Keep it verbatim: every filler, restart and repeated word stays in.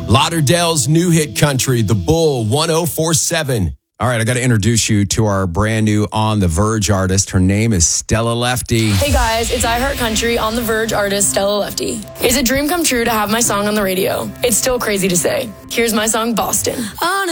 Lauderdale's new hit country, The Bull, one oh four point seven. All right, I got to introduce you to our brand new On the Verge artist. Her name is Stella Lefty. Hey guys, it's iHeartCountry On the Verge artist Stella Lefty. It's a dream come true to have my song on the radio. It's still crazy to say. Here's my song, Boston. On